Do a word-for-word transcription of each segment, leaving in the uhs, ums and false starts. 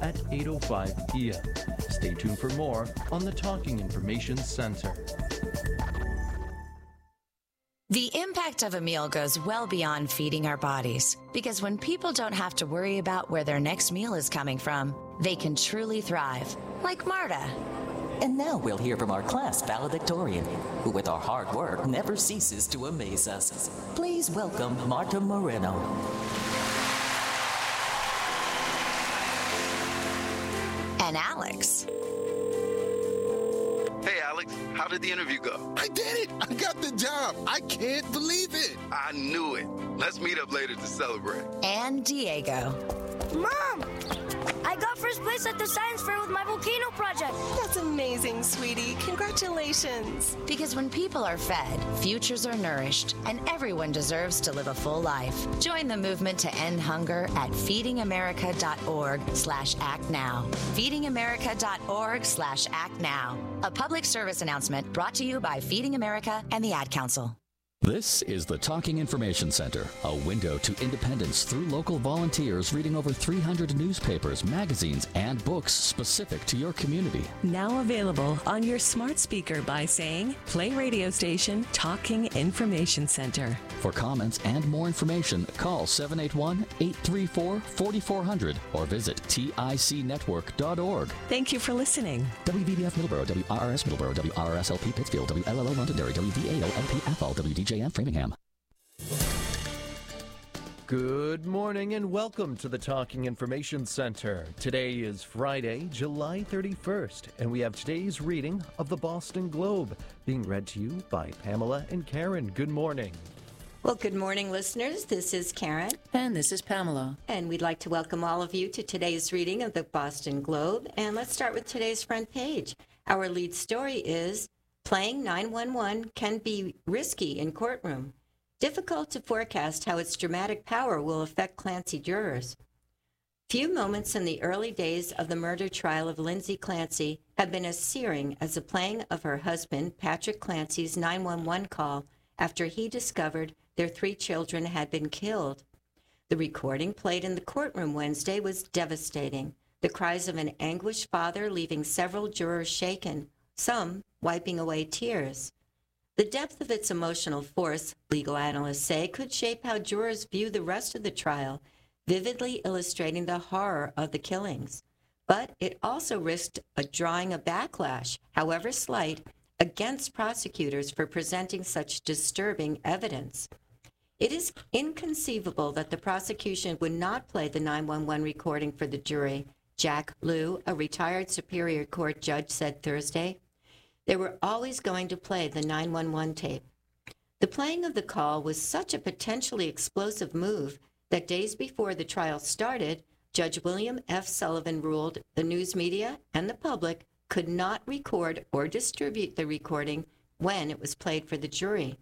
at eight oh five p m Stay tuned for more on the Talking Information Center. The impact of a meal goes well beyond feeding our bodies, because when people don't have to worry about where their next meal is coming from, they can truly thrive, like Marta. And now we'll hear from our class valedictorian, who with our hard work never ceases to amaze us. Please welcome Marta Moreno. And Alex. Hey, Alex, how did the interview go? I did it! I got the job! I can't believe it! I knew it. Let's meet up later to celebrate. And Diego. Mom! I got first place at the science fair with my volcano project. That's amazing, sweetie. Congratulations. Because when people are fed, futures are nourished, and everyone deserves to live a full life. Join the movement to end hunger at feedingamerica.org slash act now. feedingamerica.org slash act now. A public service announcement brought to you by Feeding America and the Ad Council. This is the Talking Information Center, a window to independence through local volunteers reading over three hundred newspapers, magazines, and books specific to your community. Now available on your smart speaker by saying, play radio station Talking Information Center. For comments and more information, call seven eight one, eight three four, four four zero zero or visit tic network dot org. Thank you for listening. W V B F Middleborough, W R R S Middleborough, W R R S L P Pittsfield, W L L O Londonderry, W V A O L P Athol, W D J M Framingham. Good morning and welcome to the Talking Information Center. Today is Friday, July thirty-first, and we have today's reading of the Boston Globe being read to you by Pamela and Karen. Good morning. Well, good morning, listeners. This is Karen. And this is Pamela. And we'd like to welcome all of you to today's reading of the Boston Globe. And let's start with today's front page. Our lead story is, Playing nine one one can be risky in courtroom. Difficult to forecast how its dramatic power will affect Clancy jurors. Few moments in the early days of the murder trial of Lindsay Clancy have been as searing as the playing of her husband, Patrick Clancy's nine one one call after he discovered their three children had been killed. The recording played in the courtroom Wednesday was devastating. The cries of an anguished father leaving several jurors shaken, some wiping away tears. The depth of its emotional force, legal analysts say, could shape how jurors view the rest of the trial, vividly illustrating the horror of the killings. But it also risked a drawing a backlash, however slight, against prosecutors for presenting such disturbing evidence. It is inconceivable that the prosecution would not play the nine one one recording for the jury, Jack Liu, a retired Superior Court judge, said Thursday. They were always going to play the nine one one tape. The playing of the call was such a potentially explosive move that days before the trial started, Judge William F. Sullivan ruled the news media and the public could not record or distribute the recording when it was played for the jury.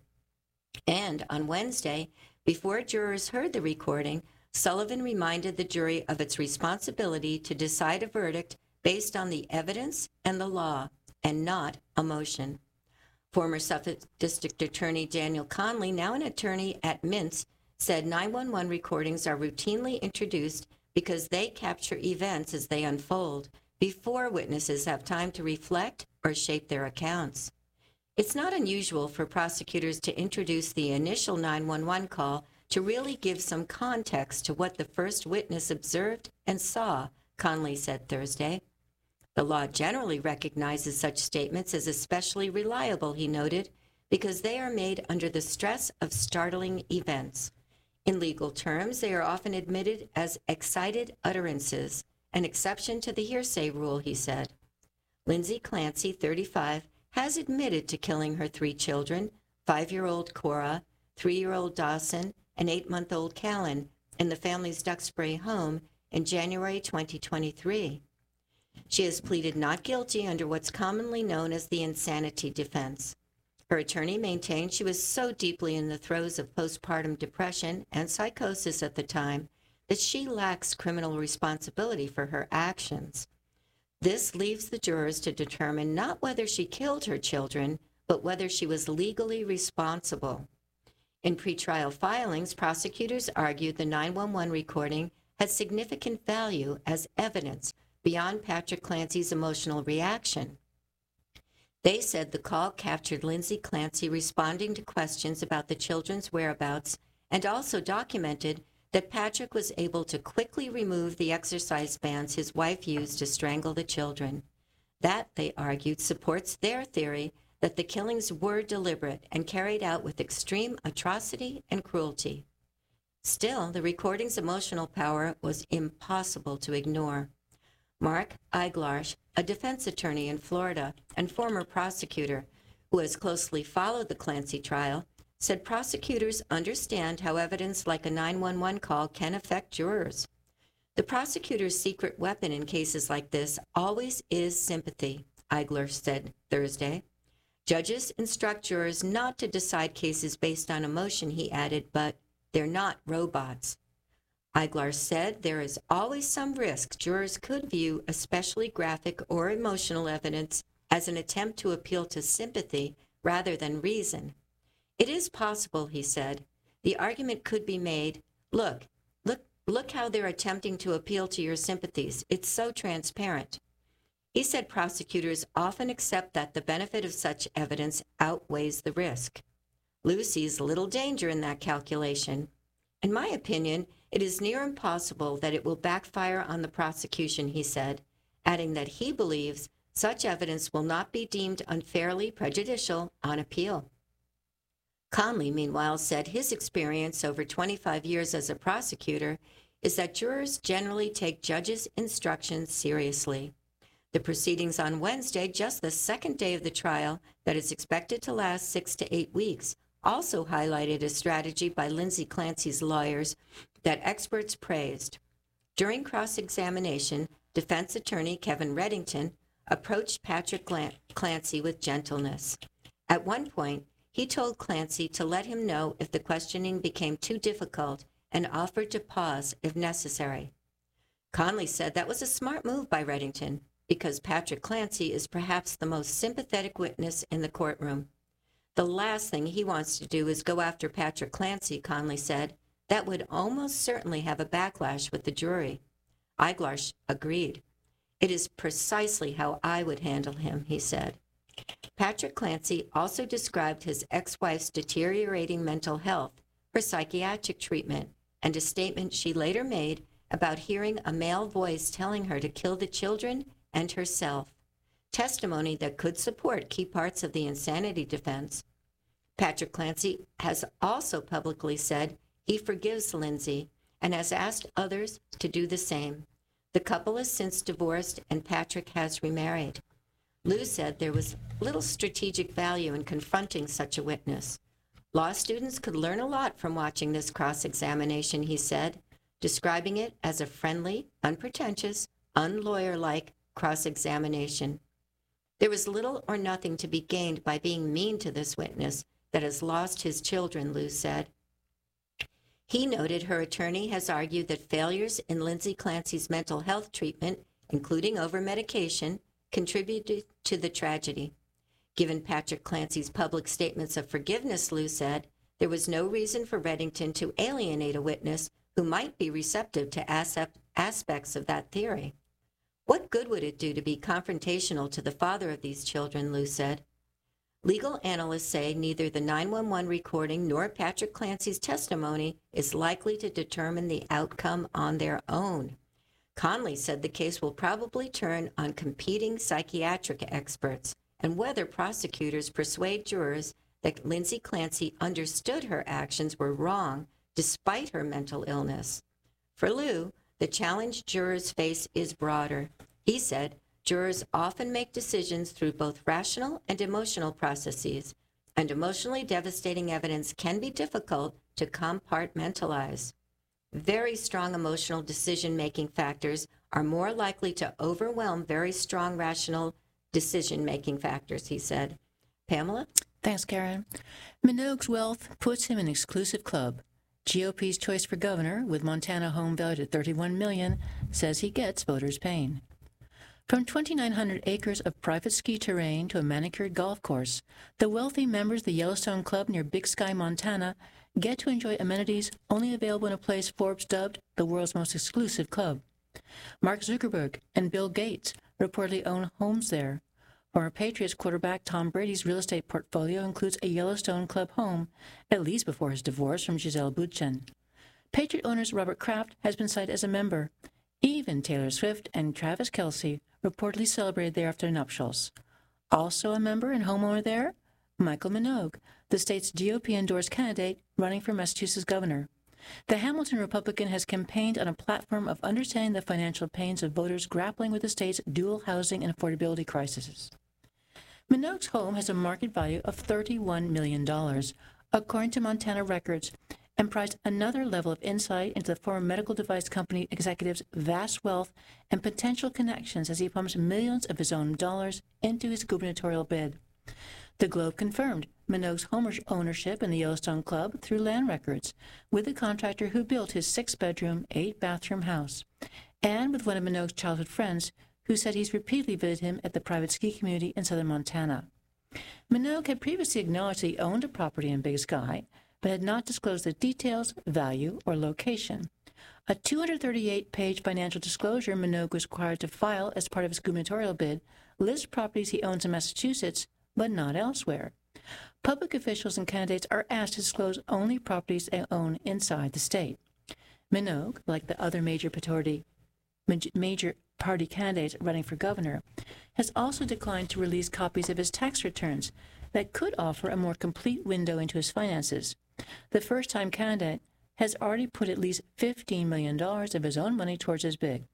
And on Wednesday, before jurors heard the recording, Sullivan reminded the jury of its responsibility to decide a verdict based on the evidence and the law, and not emotion. Former Suffolk District Attorney Daniel Conley, now an attorney at Mintz, said nine one one recordings are routinely introduced because they capture events as they unfold, before witnesses have time to reflect or shape their accounts. It's not unusual for prosecutors to introduce the initial nine one one call to really give some context to what the first witness observed and saw, Conley said Thursday. The law generally recognizes such statements as especially reliable, he noted, because they are made under the stress of startling events. In legal terms, they are often admitted as excited utterances, an exception to the hearsay rule, he said. Lindsay Clancy, thirty-five, has admitted to killing her three children, five-year-old Cora, three-year-old Dawson, and eight-month-old Callan, in the family's Duxbury home in January twenty twenty-three. She has pleaded not guilty under what's commonly known as the insanity defense. Her attorney maintained she was so deeply in the throes of postpartum depression and psychosis at the time that she lacks criminal responsibility for her actions. This leaves the jurors to determine not whether she killed her children, but whether she was legally responsible. In pretrial filings, prosecutors argued the nine one one recording had significant value as evidence, beyond Patrick Clancy's emotional reaction. They said the call captured Lindsay Clancy responding to questions about the children's whereabouts and also documented that Patrick was able to quickly remove the exercise bands his wife used to strangle the children. That, they argued, supports their theory that the killings were deliberate and carried out with extreme atrocity and cruelty. Still, the recording's emotional power was impossible to ignore. Mark Eiglarsh, a defense attorney in Florida and former prosecutor who has closely followed the Clancy trial, said prosecutors understand how evidence like a nine one one call can affect jurors. The prosecutor's secret weapon in cases like this always is sympathy, Eiglarsh said Thursday. Judges instruct jurors not to decide cases based on emotion, he added, but they're not robots. Eiglarsh said there is always some risk jurors could view especially graphic or emotional evidence as an attempt to appeal to sympathy rather than reason. It is possible, he said. The argument could be made, look, look, look how they're attempting to appeal to your sympathies. It's so transparent. He said prosecutors often accept that the benefit of such evidence outweighs the risk. Lou sees little danger in that calculation. In my opinion, it is near impossible that it will backfire on the prosecution, he said, adding that he believes such evidence will not be deemed unfairly prejudicial on appeal. Conley, meanwhile, said his experience over twenty-five years as a prosecutor is that jurors generally take judges' instructions seriously. The proceedings on Wednesday, just the second day of the trial that is expected to last six to eight weeks, also highlighted a strategy by Lindsay Clancy's lawyers that experts praised. During cross-examination, defense attorney Kevin Reddington approached Patrick Clancy with gentleness. At one point, he told Clancy to let him know if the questioning became too difficult and offered to pause if necessary. Conley said that was a smart move by Reddington because Patrick Clancy is perhaps the most sympathetic witness in the courtroom. The last thing he wants to do is go after Patrick Clancy, Conley said. That would almost certainly have a backlash with the jury. Eiglarsh agreed. It is precisely how I would handle him, he said. Patrick Clancy also described his ex-wife's deteriorating mental health, her psychiatric treatment, and a statement she later made about hearing a male voice telling her to kill the children and herself, testimony that could support key parts of the insanity defense. Patrick Clancy has also publicly said he forgives Lindsay and has asked others to do the same. The couple has since divorced and Patrick has remarried. Lou said there was little strategic value in confronting such a witness. Law students could learn a lot from watching this cross-examination, he said, describing it as a friendly, unpretentious, unlawyer-like cross-examination. There was little or nothing to be gained by being mean to this witness that has lost his children, Lou said. He noted her attorney has argued that failures in Lindsay Clancy's mental health treatment, including over-medication, contributed to the tragedy. Given Patrick Clancy's public statements of forgiveness, Lou said, there was no reason for Reddington to alienate a witness who might be receptive to aspects of that theory. What good would it do to be confrontational to the father of these children, Lou said. Legal analysts say neither the nine one one recording nor Patrick Clancy's testimony is likely to determine the outcome on their own. Conley said the case will probably turn on competing psychiatric experts and whether prosecutors persuade jurors that Lindsay Clancy understood her actions were wrong despite her mental illness. For Lou, the challenge jurors face is broader. He said, jurors often make decisions through both rational and emotional processes, and emotionally devastating evidence can be difficult to compartmentalize. Very strong emotional decision-making factors are more likely to overwhelm very strong rational decision-making factors, he said. Pamela? Thanks, Karen. Minogue's wealth puts him in an exclusive club. G O P's choice for governor, with Montana home valued at thirty-one million dollars, says he gets voters' pain. From twenty-nine hundred acres of private ski terrain to a manicured golf course, the wealthy members of the Yellowstone Club near Big Sky, Montana, get to enjoy amenities only available in a place Forbes dubbed the world's most exclusive club. Mark Zuckerberg and Bill Gates reportedly own homes there. Former Patriots quarterback Tom Brady's real estate portfolio includes a Yellowstone Club home, at least before his divorce from Gisele Bündchen. Patriot owners Robert Kraft has been cited as a member. Even Taylor Swift and Travis Kelce reportedly celebrated there after nuptials. Also a member and homeowner there, Michael Minogue, the state's G O P-endorsed candidate running for Massachusetts governor. The Hamilton Republican has campaigned on a platform of understanding the financial pains of voters grappling with the state's dual housing and affordability crises. Minogue's home has a market value of thirty-one million dollars, according to Montana records, and provides another level of insight into the former medical device company executive's vast wealth and potential connections as he pumps millions of his own dollars into his gubernatorial bid. The Globe confirmed Minogue's home ownership in the Yellowstone Club through land records with the contractor who built his six-bedroom, eight-bathroom house, and with one of Minogue's childhood friends who said he's repeatedly visited him at the private ski community in southern Montana. Minogue had previously acknowledged that he owned a property in Big Sky, but had not disclosed the details, value, or location. A two hundred thirty-eight page financial disclosure Minogue was required to file as part of his gubernatorial bid lists properties he owns in Massachusetts, but not elsewhere. Public officials and candidates are asked to disclose only properties they own inside the state. Minogue, like the other major party, major party candidates running for governor, has also declined to release copies of his tax returns that could offer a more complete window into his finances. The first-time candidate has already put at least fifteen million dollars of his own money towards his bid.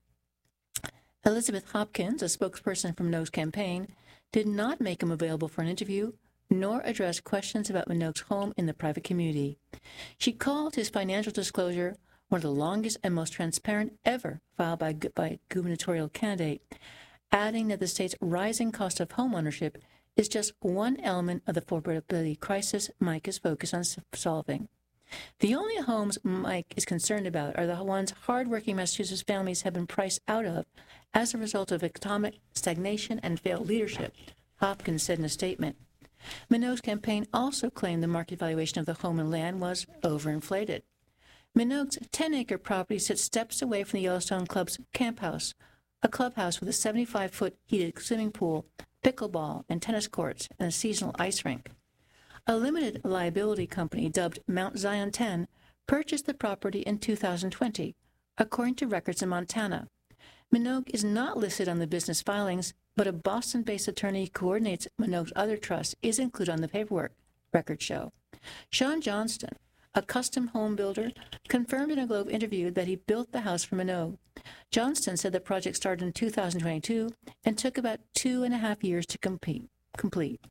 Elizabeth Hopkins, a spokesperson from Minogue's campaign, did not make him available for an interview, nor address questions about Minogue's home in the private community. She called his financial disclosure one of the longest and most transparent ever filed by, by a gubernatorial candidate, adding that the state's rising cost of home ownership is just one element of the affordability crisis Mike is focused on solving. The only homes Mike is concerned about are the ones hardworking Massachusetts families have been priced out of as a result of economic stagnation and failed leadership, Hopkins said in a statement. Minogue's campaign also claimed the market valuation of the home and land was overinflated. Minogue's ten-acre property sits steps away from the Yellowstone Club's camp house, a clubhouse with a seventy-five foot heated swimming pool, pickleball and tennis courts, and a seasonal ice rink. A limited liability company dubbed Mount Zion ten purchased the property in two thousand twenty, according to records in Montana. Minogue is not listed on the business filings, but a Boston-based attorney who coordinates Minogue's other trusts is included on the paperwork, records show. Sean Johnston, a custom home builder, confirmed in a Globe interview that he built the house for Minogue. Johnston said the project started in two thousand twenty-two and took about two and a half years to complete. complete.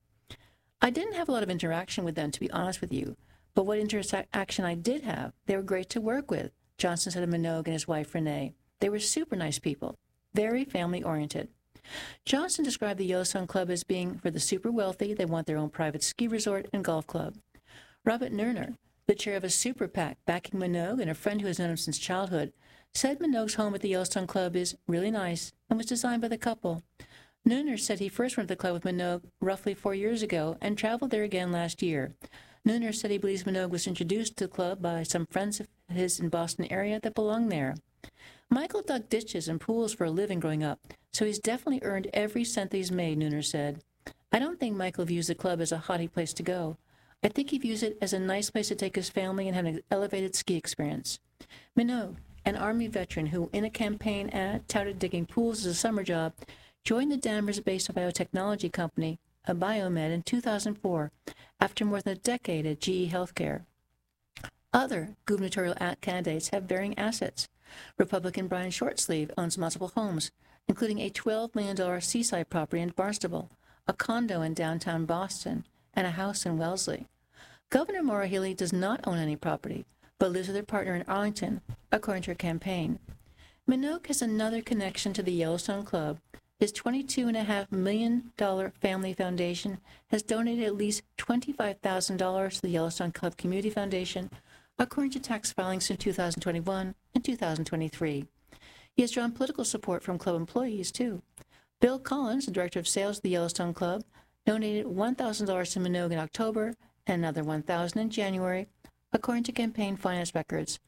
I didn't have a lot of interaction with them, to be honest with you, but what interaction I did have, they were great to work with, Johnston said of Minogue and his wife, Renee. They were super nice people, very family-oriented. Johnston described the Yellowstone Club as being for the super wealthy. They want their own private ski resort and golf club. Robert Nerner, the chair of a super PAC backing Minogue and a friend who has known him since childhood, said Minogue's home at the Yellowstone Club is really nice and was designed by the couple. Nooner said he first went to the club with Minogue roughly four years ago and traveled there again last year. Nooner said he believes Minogue was introduced to the club by some friends of his in Boston area that belong there. Michael dug ditches and pools for a living growing up, so he's definitely earned every cent that he's made, Nooner said. I don't think Michael views the club as a haughty place to go. I think he views it as a nice place to take his family and have an elevated ski experience. Minogue, an Army veteran who, in a campaign ad, touted digging pools as a summer job, joined the Danvers-based biotechnology company, a Biomed, in two thousand four, after more than a decade at G E Healthcare. Other gubernatorial candidates have varying assets. Republican Brian Shortsleeve owns multiple homes, including a twelve million dollars seaside property in Barnstable, a condo in downtown Boston, and a house in Wellesley. Governor Maura Healey does not own any property, but lives with her partner in Arlington, according to her campaign. Minogue has another connection to the Yellowstone Club. His twenty-two point five million dollars family foundation has donated at least twenty-five thousand dollars to the Yellowstone Club Community Foundation, according to tax filings in two thousand twenty-one and two thousand twenty-three. He has drawn political support from club employees, too. Bill Collins, the director of sales of the Yellowstone Club, donated one thousand dollars to Minogue in October and another one thousand dollars in January, according to campaign finance records.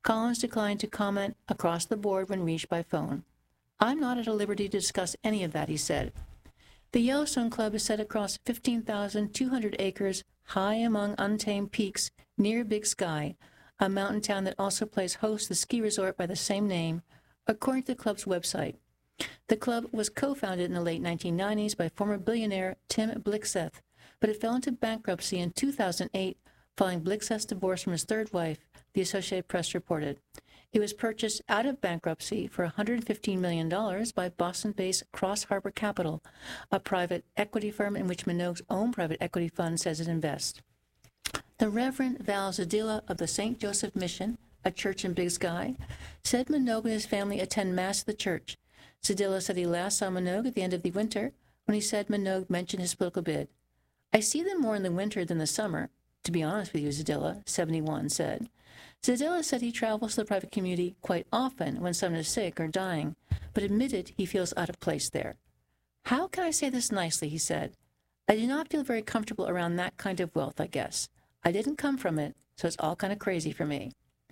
Collins declined to comment across the board when reached by phone. I'm not at a liberty to discuss any of that, he said. The Yellowstone Club is set across fifteen thousand two hundred acres high among untamed peaks near Big Sky, a mountain town that also plays host to the ski resort by the same name, according to the club's website. The club was co-founded in the late nineteen nineties by former billionaire Tim Blixseth, but it fell into bankruptcy in two thousand eight following Blixseth's divorce from his third wife, the Associated Press reported. It was purchased out of bankruptcy for one hundred fifteen million dollars by Boston-based Cross Harbor Capital, a private equity firm in which Minogue's own private equity fund says it invests. The Reverend Val Zadila of the Saint Joseph Mission, a church in Big Sky, said Minogue and his family attend Mass at the church. Zadila said he last saw Minogue at the end of the winter when he said Minogue mentioned his political bid. I see them more in the winter than the summer, to be honest with you, Zadila, seventy-one, said. Zadila said he travels to the private community quite often when someone is sick or dying, but admitted he feels out of place there. How can I say this nicely, he said. I do not feel very comfortable around that kind of wealth, I guess. I didn't come from it, so it's all kind of crazy for me.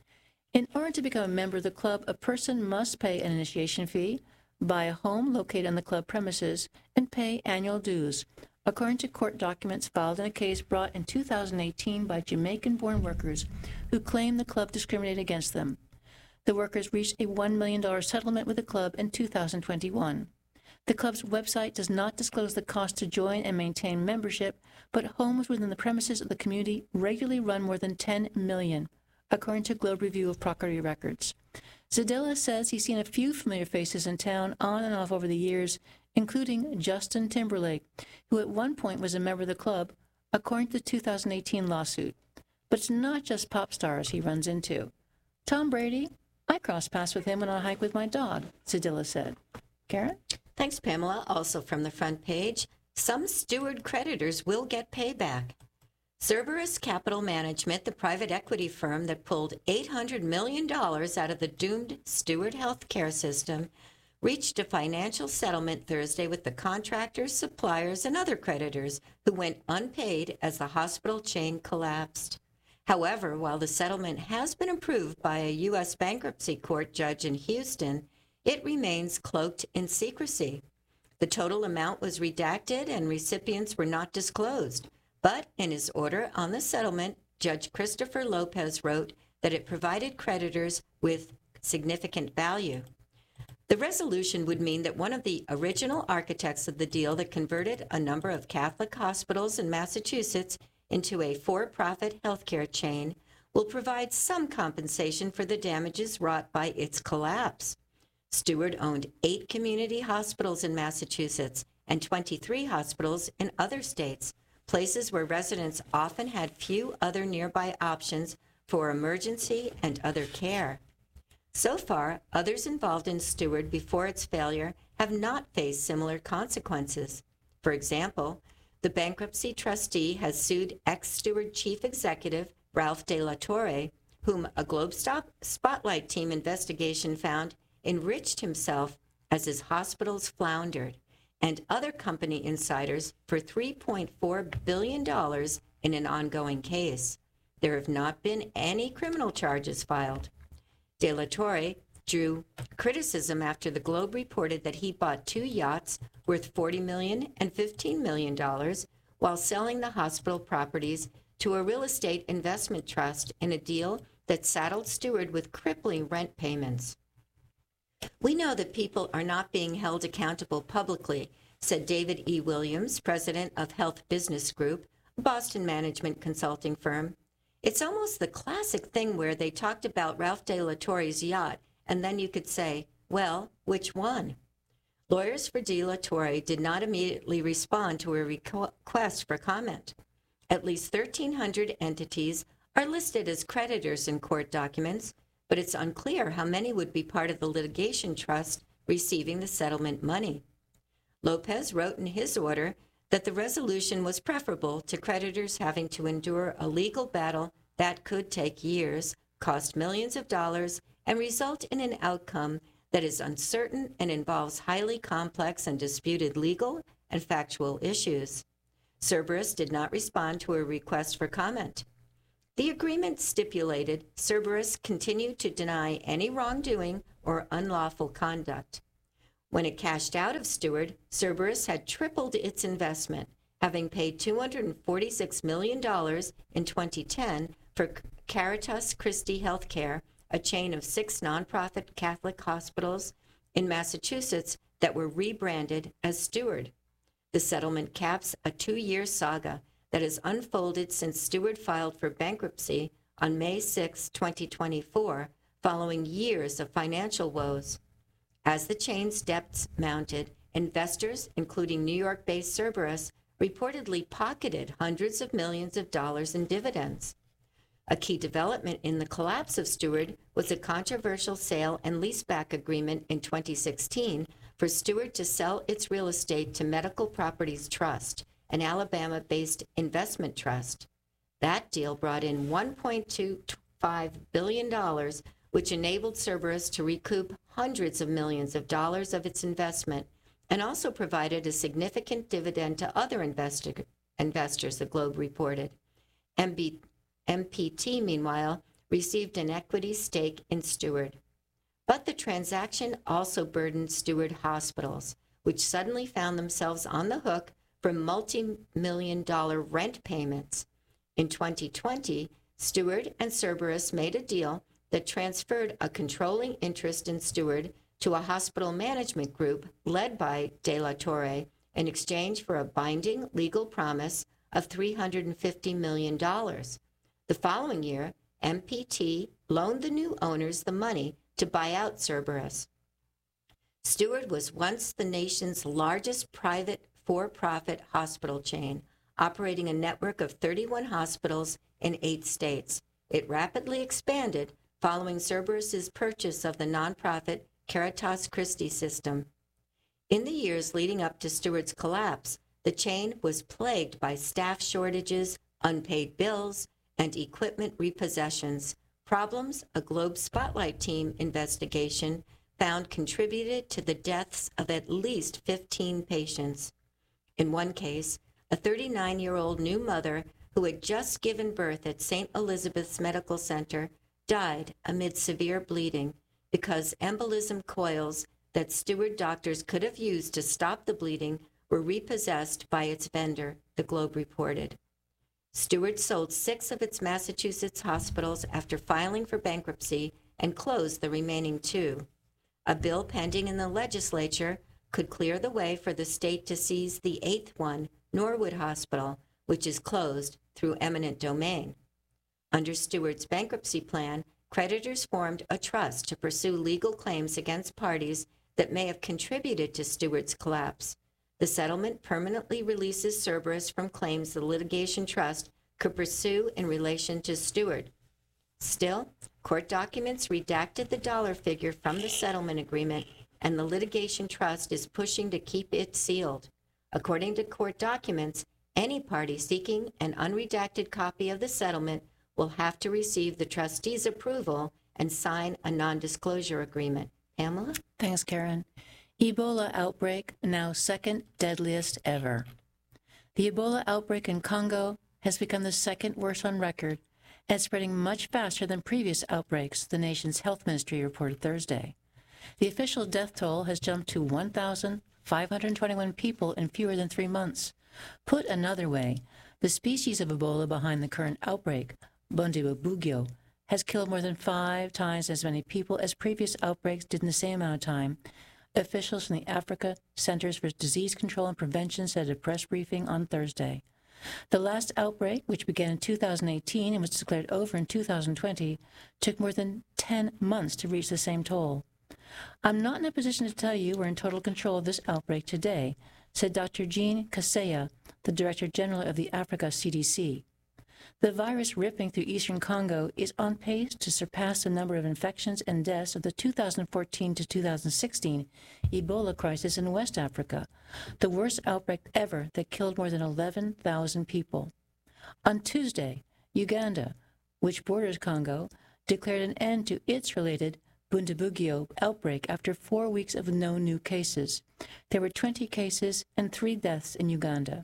In order to become a member of the club, a person must pay an initiation fee, buy a home located on the club premises, and pay annual dues, according to court documents filed in a case brought in two thousand eighteen by Jamaican-born workers who claimed the club discriminated against them. The workers reached a one million dollars settlement with the club in two thousand twenty-one. The club's website does not disclose the cost to join and maintain membership, but homes within the premises of the community regularly run more than ten million dollars, according to Globe Review of Property Records. Zadila says he's seen a few familiar faces in town on and off over the years, including Justin Timberlake, who at one point was a member of the club, according to the two thousand eighteen lawsuit. But it's not just pop stars he runs into. Tom Brady, I cross paths with him when I hike with my dog, Zadila said. Karen? Thanks, Pamela. Also from the front page, some Steward creditors will get payback. Cerberus Capital Management, the private equity firm that pulled eight hundred million dollars out of the doomed Steward healthcare system, reached a financial settlement Thursday with the contractors, suppliers, and other creditors who went unpaid as the hospital chain collapsed. However, while the settlement has been approved by a U S bankruptcy court judge in Houston, it remains cloaked in secrecy. The total amount was redacted and recipients were not disclosed. But in his order on the settlement, Judge Christopher Lopez wrote that it provided creditors with significant value. The resolution would mean that one of the original architects of the deal that converted a number of Catholic hospitals in Massachusetts into a for-profit healthcare chain will provide some compensation for the damages wrought by its collapse. Steward owned eight community hospitals in Massachusetts and twenty-three hospitals in other states, places where residents often had few other nearby options for emergency and other care. So far, others involved in Steward before its failure have not faced similar consequences. For example, the bankruptcy trustee has sued ex-Steward chief executive Ralph De La Torre, whom a Globe Spotlight team investigation found enriched himself as his hospitals floundered, and other company insiders for three point four billion dollars in an ongoing case. There have not been any criminal charges filed. De La Torre drew criticism after the Globe reported that he bought two yachts worth forty million dollars and fifteen million dollars while selling the hospital properties to a real estate investment trust in a deal that saddled Steward with crippling rent payments. We know that people are not being held accountable publicly, said David E. Williams, president of Health Business Group, a Boston management consulting firm. It's almost the classic thing where they talked about Ralph De La Torre's yacht, and then you could say, well, which one? Lawyers for De La Torre did not immediately respond to a request for comment. At least thirteen hundred entities are listed as creditors in court documents, but it's unclear how many would be part of the litigation trust receiving the settlement money. Lopez wrote in his order that the resolution was preferable to creditors having to endure a legal battle that could take years, cost millions of dollars, and result in an outcome that is uncertain and involves highly complex and disputed legal and factual issues. Cerberus did not respond to a request for comment. The agreement stipulated Cerberus continue to deny any wrongdoing or unlawful conduct. When it cashed out of Steward, Cerberus had tripled its investment, having paid two hundred forty-six million dollars in twenty ten for Caritas Christi Healthcare, a chain of six nonprofit Catholic hospitals in Massachusetts that were rebranded as Steward. The settlement caps a two-year saga that has unfolded since Steward filed for bankruptcy on May sixth, twenty twenty-four, following years of financial woes. As the chain's debts mounted, investors, including New York-based Cerberus, reportedly pocketed hundreds of millions of dollars in dividends. A key development in the collapse of Steward was a controversial sale and leaseback agreement in twenty sixteen for Steward to sell its real estate to Medical Properties Trust, an Alabama-based investment trust. That deal brought in one point two five billion dollars, which enabled Cerberus to recoup hundreds of millions of dollars of its investment and also provided a significant dividend to other investor, investors, the Globe reported. M B, M P T, meanwhile, received an equity stake in Steward. But the transaction also burdened Steward hospitals, which suddenly found themselves on the hook for multi-million dollar rent payments. In twenty twenty, Steward and Cerberus made a deal that transferred a controlling interest in Steward to a hospital management group led by De La Torre in exchange for a binding legal promise of three hundred fifty million dollars. The following year, M P T loaned the new owners the money to buy out Cerberus. Steward was once the nation's largest private for-profit hospital chain, operating a network of thirty-one hospitals in eight states. It rapidly expanded following Cerberus's purchase of the nonprofit Caritas Christi system. In the years leading up to Steward's collapse, the chain was plagued by staff shortages, unpaid bills, and equipment repossessions, problems a Globe Spotlight team investigation found contributed to the deaths of at least fifteen patients. In one case, a thirty-nine-year-old new mother who had just given birth at Saint Elizabeth's Medical Center died amid severe bleeding because embolism coils that Steward doctors could have used to stop the bleeding were repossessed by its vendor, the Globe reported. Steward sold six of its Massachusetts hospitals after filing for bankruptcy and closed the remaining two. A bill pending in the legislature could clear the way for the state to seize the eighth one, Norwood Hospital, which is closed through eminent domain. Under Steward's bankruptcy plan, creditors formed a trust to pursue legal claims against parties that may have contributed to Steward's collapse. The settlement permanently releases Cerberus from claims the litigation trust could pursue in relation to Steward. Still, court documents redacted the dollar figure from the settlement agreement, and the litigation trust is pushing to keep it sealed. According to court documents, any party seeking an unredacted copy of the settlement will have to receive the trustee's approval and sign a non-disclosure agreement. Pamela? Thanks, Karen. Ebola outbreak, now second deadliest ever. The Ebola outbreak in Congo has become the second worst on record and spreading much faster than previous outbreaks, the nation's health ministry reported Thursday. The official death toll has jumped to one thousand five hundred twenty-one people in fewer than three months. Put another way, the species of Ebola behind the current outbreak, Bundibugyo, has killed more than five times as many people as previous outbreaks did in the same amount of time. Officials from the Africa Centers for Disease Control and Prevention said at a press briefing on Thursday. The last outbreak, which began in two thousand eighteen and was declared over in two thousand twenty, took more than ten months to reach the same toll. I'm not in a position to tell you we're in total control of this outbreak today, said Doctor Jean Kaseya, the Director General of the Africa C D C. The virus ripping through eastern Congo is on pace to surpass the number of infections and deaths of the two thousand fourteen to two thousand sixteen Ebola crisis in West Africa, the worst outbreak ever that killed more than eleven thousand people. On Tuesday, Uganda, which borders Congo, declared an end to its related Bundibugyo outbreak after four weeks of no new cases. There were twenty cases and three deaths in Uganda.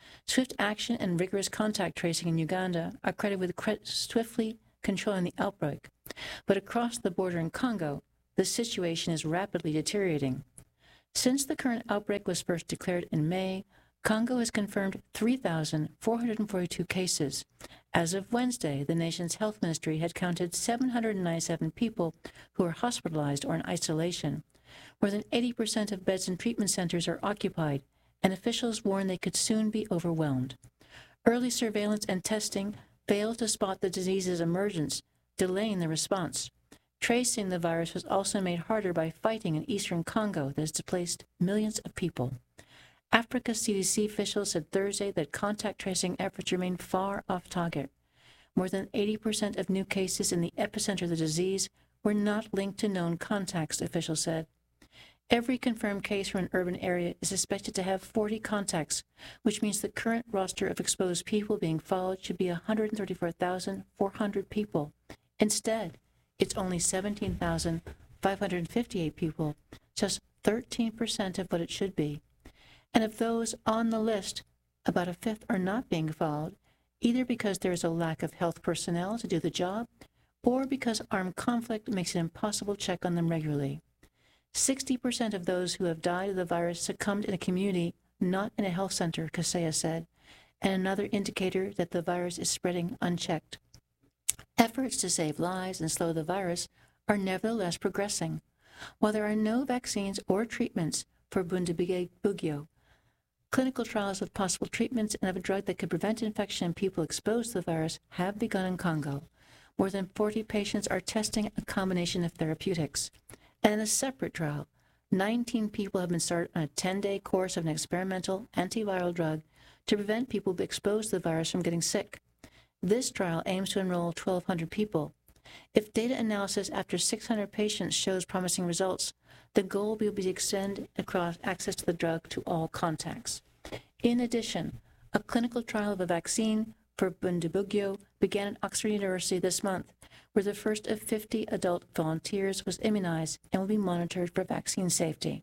Swift action and rigorous contact tracing in Uganda are credited with cre- swiftly controlling the outbreak. But across the border in Congo, the situation is rapidly deteriorating. Since the current outbreak was first declared in May, Congo has confirmed three thousand four hundred forty-two cases. As of Wednesday, the nation's health ministry had counted seven hundred ninety-seven people who are hospitalized or in isolation. More than eighty percent of beds in treatment centers are occupied, and officials warn they could soon be overwhelmed. Early surveillance and testing failed to spot the disease's emergence, delaying the response. Tracing the virus was also made harder by fighting in eastern Congo that has displaced millions of people. Africa's C D C officials said Thursday that contact tracing efforts remain far off target. More than eighty percent of new cases in the epicenter of the disease were not linked to known contacts, officials said. Every confirmed case from an urban area is expected to have forty contacts, which means the current roster of exposed people being followed should be one hundred thirty-four thousand four hundred people. Instead, it's only seventeen thousand five hundred fifty-eight people, just thirteen percent of what it should be. And of those on the list, about a fifth are not being followed, either because there is a lack of health personnel to do the job, or because armed conflict makes it impossible to check on them regularly. sixty percent of those who have died of the virus succumbed in a community, not in a health center, Kaseya said, and another indicator that the virus is spreading unchecked. Efforts to save lives and slow the virus are nevertheless progressing. While there are no vaccines or treatments for Bundibugyo, clinical trials of possible treatments and of a drug that could prevent infection in people exposed to the virus have begun in Congo. More than forty patients are testing a combination of therapeutics. And in a separate trial, nineteen people have been started on a ten-day course of an experimental antiviral drug to prevent people exposed to the virus from getting sick. This trial aims to enroll twelve hundred people. If data analysis after six hundred patients shows promising results, the goal will be to extend across access to the drug to all contacts. In addition, a clinical trial of a vaccine for Bundibugyo began at Oxford University this month, where the first of fifty adult volunteers was immunized and will be monitored for vaccine safety.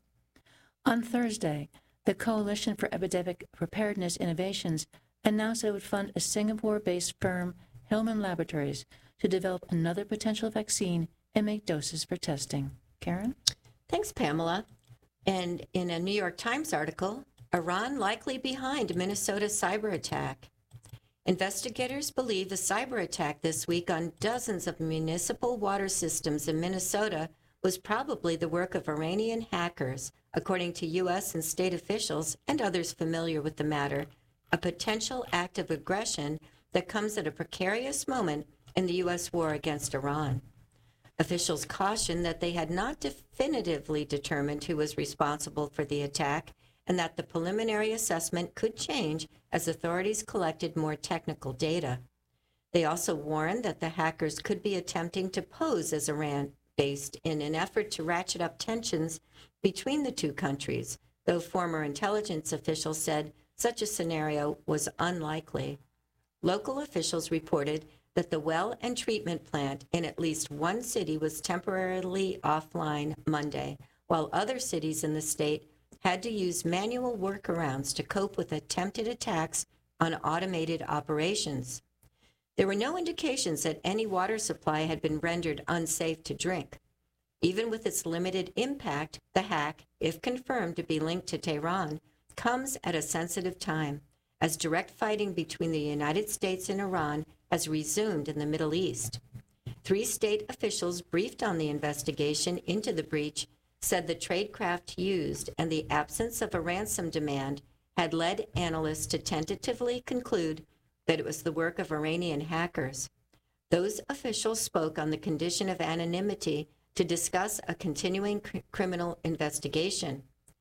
On Thursday, the Coalition for Epidemic Preparedness Innovations announced it would fund a Singapore-based firm, Hillman Laboratories, to develop another potential vaccine and make doses for testing. Karen? Thanks, Pamela. And in a New York Times article, Iran likely behind Minnesota cyber attack. Investigators believe the cyber attack this week on dozens of municipal water systems in Minnesota was probably the work of Iranian hackers, according to U S and state officials and others familiar with the matter, a potential act of aggression that comes at a precarious moment in the U S war against Iran. Officials cautioned that they had not definitively determined who was responsible for the attack and that the preliminary assessment could change as authorities collected more technical data. They also warned that the hackers could be attempting to pose as Iran-based in an effort to ratchet up tensions between the two countries, though former intelligence officials said such a scenario was unlikely. Local officials reported that the well and treatment plant in at least one city was temporarily offline Monday, while other cities in the state had to use manual workarounds to cope with attempted attacks on automated operations. There were no indications that any water supply had been rendered unsafe to drink. Even with its limited impact, the hack, if confirmed to be linked to Tehran, comes at a sensitive time, as direct fighting between the United States and Iran has resumed in the Middle East. Three state officials briefed on the investigation into the breach said the tradecraft used and the absence of a ransom demand had led analysts to tentatively conclude that it was the work of Iranian hackers. Those officials spoke on the condition of anonymity to discuss a continuing cr- criminal investigation.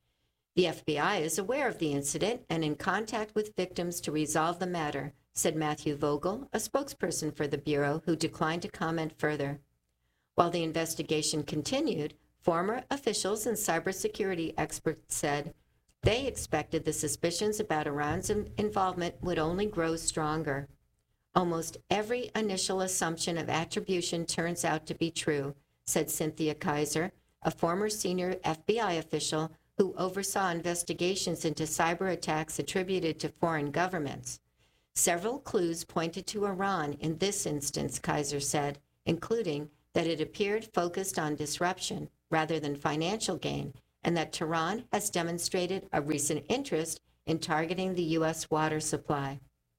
The F B I is aware of the incident and in contact with victims to resolve the matter, said Matthew Vogel, a spokesperson for the Bureau, who declined to comment further. While the investigation continued, former officials and cybersecurity experts said they expected the suspicions about Iran's involvement would only grow stronger. Almost every initial assumption of attribution turns out to be true, said Cynthia Kaiser, a former senior F B I official who oversaw investigations into cyber attacks attributed to foreign governments. Several clues pointed to Iran in this instance, Kaiser said, including that it appeared focused on disruption rather than financial gain, and that Tehran has demonstrated a recent interest in targeting the U S water supply.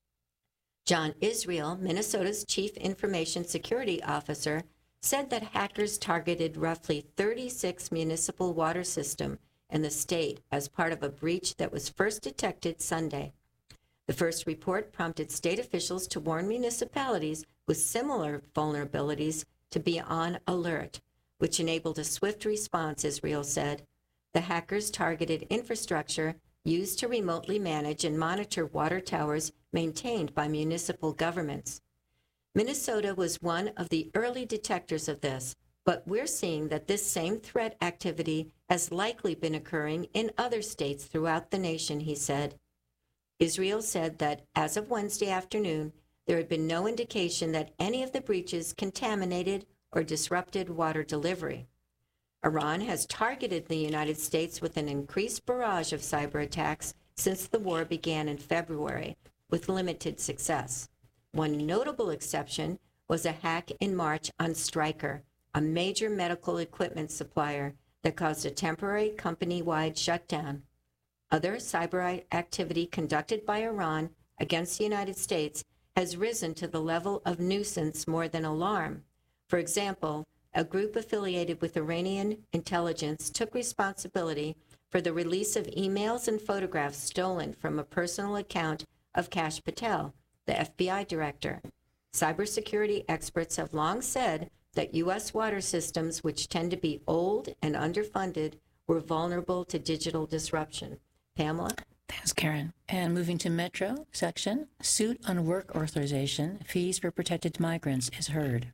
John Israel, Minnesota's Chief Information Security Officer, said that hackers targeted roughly thirty-six municipal water systems in the state as part of a breach that was first detected Sunday. The first report prompted state officials to warn municipalities with similar vulnerabilities to be on alert, which enabled a swift response, Israel said. The hackers targeted infrastructure used to remotely manage and monitor water towers maintained by municipal governments. Minnesota was one of the early detectors of this, but we're seeing that this same threat activity has likely been occurring in other states throughout the nation, he said. Israel said that as of Wednesday afternoon, there had been no indication that any of the breaches contaminated or disrupted water delivery. Iran has targeted the United States with an increased barrage of cyber attacks since the war began in February, with limited success. One notable exception was a hack in March on Stryker, a major medical equipment supplier that caused a temporary company-wide shutdown. Other cyber activity conducted by Iran against the United States has risen to the level of nuisance more than alarm. For example, a group affiliated with Iranian intelligence took responsibility for the release of emails and photographs stolen from a personal account of Kash Patel, the F B I director. Cybersecurity experts have long said that U S water systems, which tend to be old and underfunded, were vulnerable to digital disruption. Pamela? Thanks, Karen. And moving to Metro section, suit on work authorization, fees for protected migrants is heard.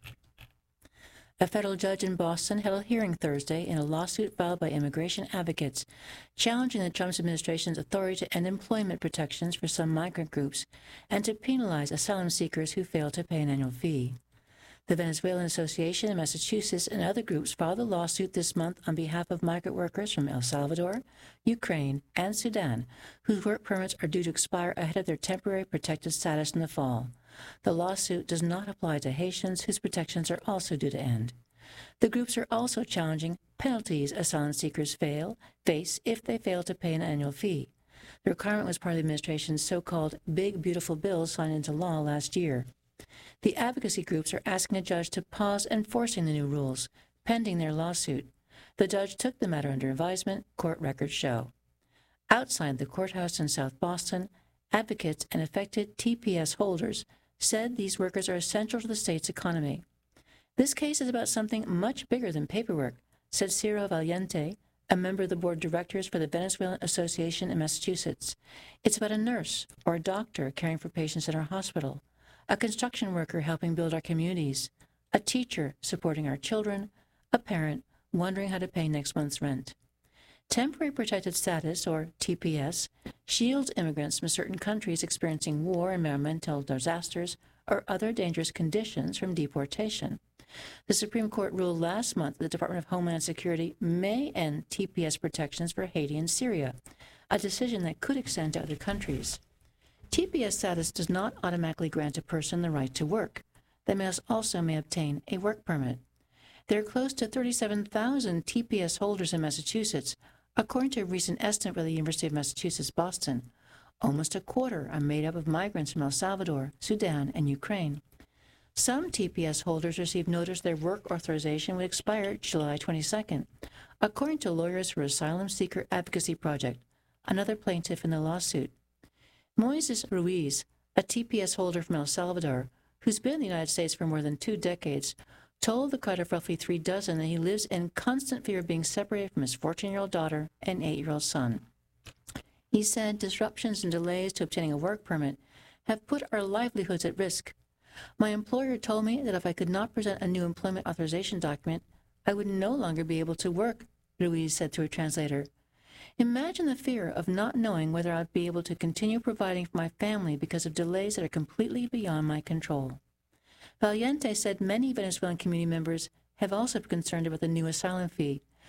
A federal judge in Boston held a hearing Thursday in a lawsuit filed by immigration advocates challenging the Trump administration's authority to end employment protections for some migrant groups and to penalize asylum seekers who fail to pay an annual fee. The Venezuelan Association in Massachusetts and other groups filed a lawsuit this month on behalf of migrant workers from El Salvador, Ukraine, and Sudan, whose work permits are due to expire ahead of their temporary protected status in the fall. The lawsuit does not apply to Haitians, whose protections are also due to end. The groups are also challenging penalties asylum seekers fail, face if they fail to pay an annual fee. The requirement was part of the administration's so-called Big Beautiful Bill signed into law last year. The advocacy groups are asking the judge to pause enforcing the new rules, pending their lawsuit. The judge took the matter under advisement, court records show. Outside the courthouse in South Boston, advocates and affected T P S holders said these workers are essential to the state's economy. This case is about something much bigger than paperwork, said Ciro Valiente, a member of the board of directors for the Venezuelan Association in Massachusetts. It's about a nurse or a doctor caring for patients in our hospital, a construction worker helping build our communities, a teacher supporting our children, a parent wondering how to pay next month's rent. Temporary Protected Status, or T P S, shields immigrants from certain countries experiencing war, environmental disasters, or other dangerous conditions from deportation. The Supreme Court ruled last month that the Department of Homeland Security may end T P S protections for Haiti and Syria, a decision that could extend to other countries. T P S status does not automatically grant a person the right to work. They must also may obtain a work permit. There are close to thirty-seven thousand T P S holders in Massachusetts, according to a recent estimate by the University of Massachusetts, Boston. Almost a quarter are made up of migrants from El Salvador, Sudan, and Ukraine. Some T P S holders received notice their work authorization would expire July twenty-second, according to Lawyers for Asylum Seeker Advocacy Project, another plaintiff in the lawsuit. Moises Ruiz, a T P S holder from El Salvador, who's been in the United States for more than two decades, told the crowd of roughly three dozen that he lives in constant fear of being separated from his fourteen-year-old daughter and eight-year-old son. He said disruptions and delays to obtaining a work permit have put our livelihoods at risk. My employer told me that if I could not present a new employment authorization document, I would no longer be able to work, Ruiz said to a translator. Imagine the fear of not knowing whether I'd be able to continue providing for my family because of delays that are completely beyond my control. Valiente said many Venezuelan community members have also been concerned about the new asylum fee,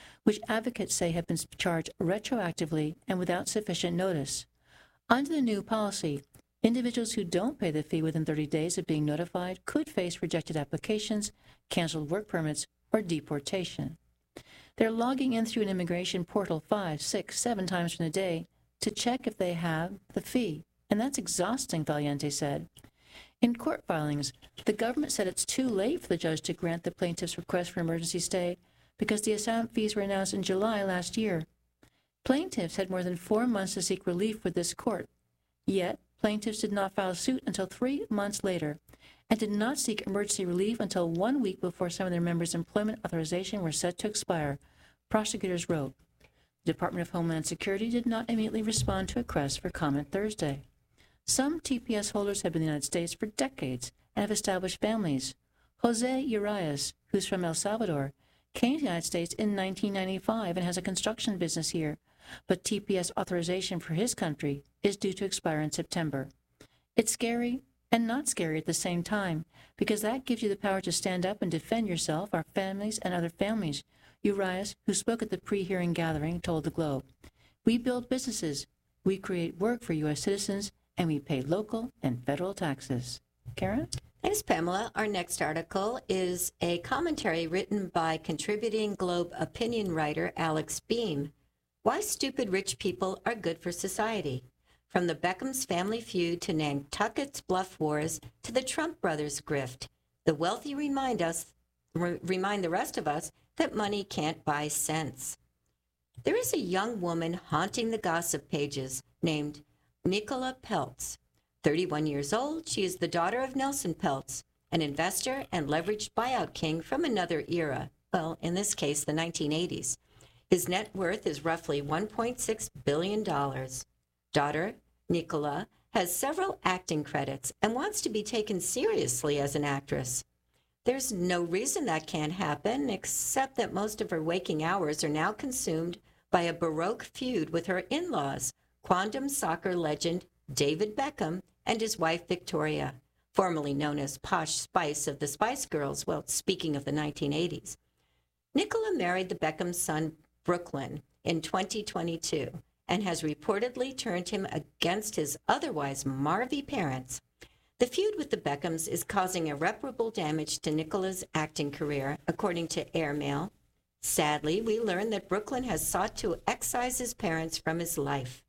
which advocates say have been charged retroactively and without sufficient notice. Under the new policy, individuals who don't pay the fee within thirty days of being notified could face rejected applications, canceled work permits, or deportation. They're logging in through an immigration portal five, six, seven times in a day to check if they have the fee, and that's exhausting, Valiente said. In court filings, the government said it's too late for the judge to grant the plaintiff's request for emergency stay because the asylum fees were announced in July last year. Plaintiffs had more than four months to seek relief with this court. Yet, plaintiffs did not file suit until three months later and did not seek emergency relief until one week before some of their members' employment authorization were set to expire, prosecutors wrote. The Department of Homeland Security did not immediately respond to requests for comment Thursday. Some T P S holders have been in the United States for decades and have established families. Jose Urias, who's from El Salvador, came to the United States in nineteen ninety-five and has a construction business here, but T P S authorization for his country is due to expire in September. It's scary and not scary at the same time, because that gives you the power to stand up and defend yourself, our families, and other families, Urias, who spoke at the pre-hearing gathering, told the Globe. We build businesses, we create work for U S citizens, and we pay local and federal taxes. Karen? Thanks, Pamela. Our next article is a commentary written by contributing Globe opinion writer Alex Beam. Why Stupid Rich People Are Good for Society. From the Beckham's family feud to Nantucket's bluff wars to the Trump brothers' grift, the wealthy remind us, re- remind the rest of us that money can't buy sense. There is a young woman haunting the gossip pages named Nicola Peltz. thirty-one years old, she is the daughter of Nelson Peltz, an investor and leveraged buyout king from another era, well, in this case, the nineteen eighties. His net worth is roughly one point six billion dollars. Daughter, Nicola, has several acting credits and wants to be taken seriously as an actress. There's no reason that can't happen, except that most of her waking hours are now consumed by a Baroque feud with her in-laws, quantum soccer legend David Beckham and his wife Victoria, formerly known as Posh Spice of the Spice Girls, well, speaking of the nineteen eighties. Nicola married the Beckham son, Brooklyn, in twenty twenty-two, and has reportedly turned him against his otherwise Marvy parents. The feud with the Beckhams is causing irreparable damage to Nicola's acting career, according to Airmail. Sadly, we learn that Brooklyn has sought to excise his parents from his life.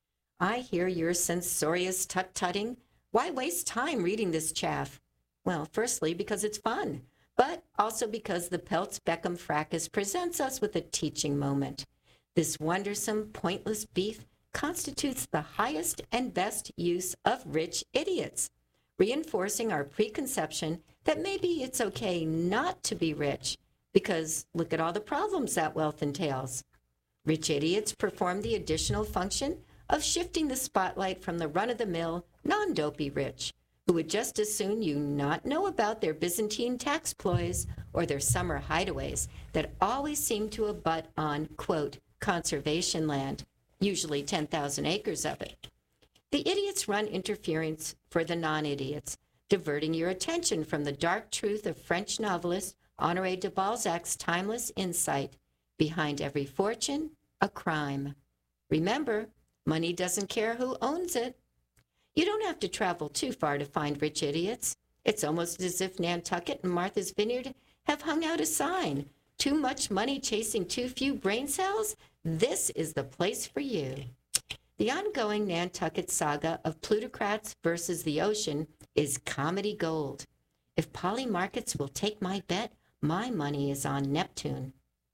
I hear your censorious tut-tutting. Why waste time reading this chaff? Well, firstly, because it's fun, but also because the Peltz-Beckham fracas presents us with a teaching moment. This wondersome, pointless beef constitutes the highest and best use of rich idiots, reinforcing our preconception that maybe it's okay not to be rich, because look at all the problems that wealth entails. Rich idiots perform the additional function of shifting the spotlight from the run-of-the-mill, non-dopey rich, who would just as soon you not know about their Byzantine tax ploys or their summer hideaways that always seem to abut on, quote, conservation land, usually ten thousand acres of it. The idiots run interference for the non-idiots, diverting your attention from the dark truth of French novelist Honoré de Balzac's timeless insight: behind every fortune, a crime. Remember, money doesn't care who owns it. You don't have to travel too far to find rich idiots. It's almost as if Nantucket and Martha's Vineyard have hung out a sign: too much money chasing too few brain cells? This is the place for you. The ongoing Nantucket saga of plutocrats versus the ocean is comedy gold. If Polly Markets will take my bet, my money is on Neptune.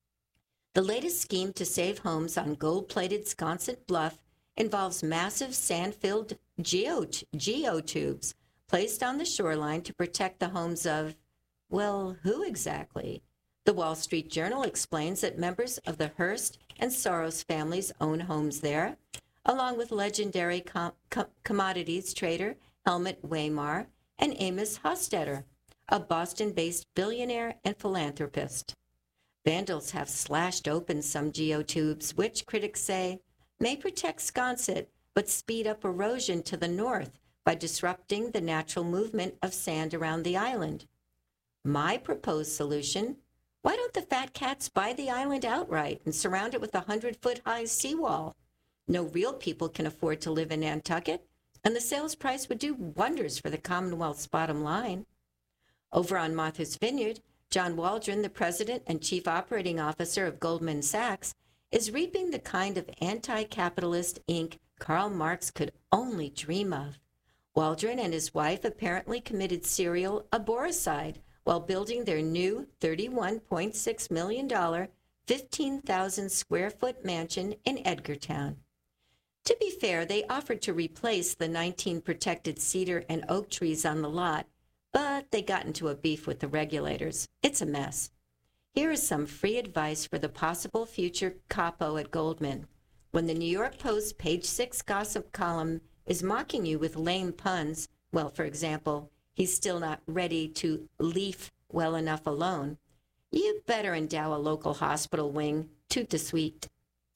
The latest scheme to save homes on gold-plated Sconset Bluff involves massive sand-filled geo- geotubes placed on the shoreline to protect the homes of, well, who exactly? The Wall Street Journal explains that members of the Hearst and Soros families own homes there, along with legendary com- com- commodities trader Helmut Weimar and Amos Hofstetter, a Boston-based billionaire and philanthropist. Vandals have slashed open some geotubes, which critics say may protect Sconset, but speed up erosion to the north by disrupting the natural movement of sand around the island. My proposed solution: Why don't the fat cats buy the island outright and surround it with a hundred-foot-high seawall? No real people can afford to live in Nantucket, and the sales price would do wonders for the Commonwealth's bottom line. Over on Martha's Vineyard, John Waldron, the president and chief operating officer of Goldman Sachs, is reaping the kind of anti-capitalist ink Karl Marx could only dream of. Waldron and his wife apparently committed serial aboricide while building their new thirty-one point six million dollars, fifteen thousand square foot mansion in Edgartown. To be fair, they offered to replace the nineteen protected cedar and oak trees on the lot, but they got into a beef with the regulators. It's a mess. Here is some free advice for the possible future capo at Goldman. When the New York Post page six gossip column is mocking you with lame puns, well, for example, he's still not ready to leaf well enough alone, you better endow a local hospital wing tout de suite.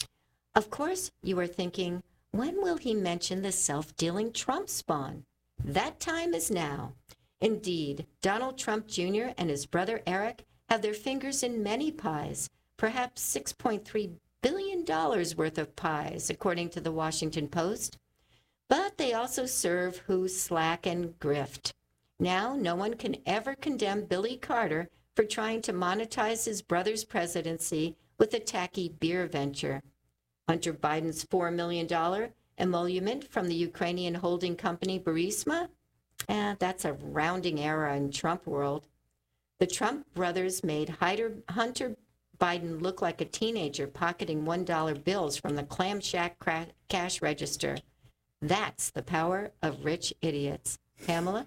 Of course, you are thinking, when will he mention the self-dealing Trump spawn? That time is now. Indeed, Donald Trump Junior and his brother Eric have their fingers in many pies, perhaps six point three billion dollars worth of pies, according to the Washington Post. But they also serve who slack and grift. Now, no one can ever condemn Billy Carter for trying to monetize his brother's presidency with a tacky beer venture. Hunter Biden's four million dollars emolument from the Ukrainian holding company Burisma? Eh, that's a rounding error in Trump world. The Trump brothers made Hunter Biden look like a teenager pocketing one dollar bills from the Clam Shack cra- cash register. That's the power of rich idiots. Pamela?